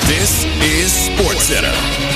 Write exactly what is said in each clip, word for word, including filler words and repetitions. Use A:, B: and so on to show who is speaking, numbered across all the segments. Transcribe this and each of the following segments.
A: This is SportsCenter.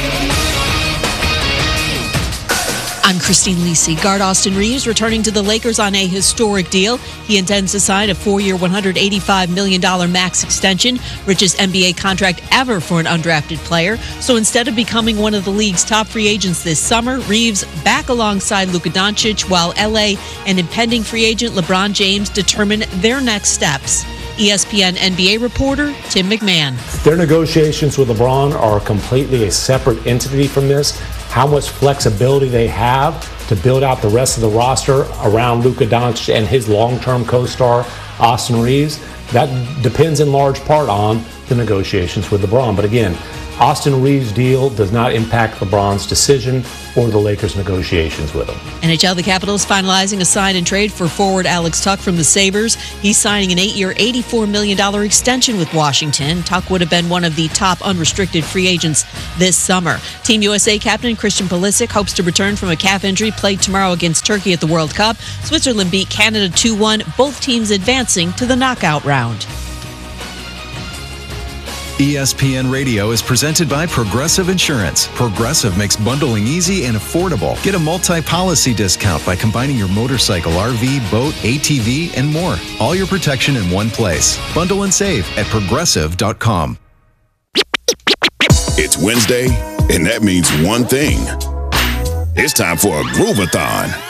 B: I'm Christine Lisi. Guard Austin Reaves returning to the Lakers on a historic deal. He intends to sign a four-year, one hundred eighty-five million dollars max extension, richest N B A contract ever for an undrafted player. So instead of becoming one of the league's top free agents this summer, Reaves back alongside Luka Doncic, while L A and impending free agent LeBron James determine their next steps. E S P N N B A reporter Tim McMahon.
C: Their negotiations with LeBron are completely a separate entity from this. How much flexibility they have to build out the rest of the roster around Luka Doncic and his long-term co-star Austin Reaves, that depends in large part on the negotiations with LeBron. But again, Austin Reaves' deal does not impact LeBron's decision or the Lakers' negotiations with him.
B: N H L, the Capitals finalizing a sign and trade for forward Alex Tuch from the Sabres. He's signing an eight-year, eighty-four million dollars extension with Washington. Tuch would have been one of the top unrestricted free agents this summer. Team U S A captain Christian Pulisic hopes to return from a calf injury played tomorrow against Turkey at the World Cup. Switzerland beat Canada two one, both teams advancing to the knockout round.
D: E S P N Radio is presented by Progressive Insurance. Progressive makes bundling easy and affordable. Get a multi-policy discount by combining your motorcycle, R V, boat, A T V, and more. All your protection in one place. Bundle and save at progressive dot com.
A: It's Wednesday, and that means one thing. It's time for a Groovathon.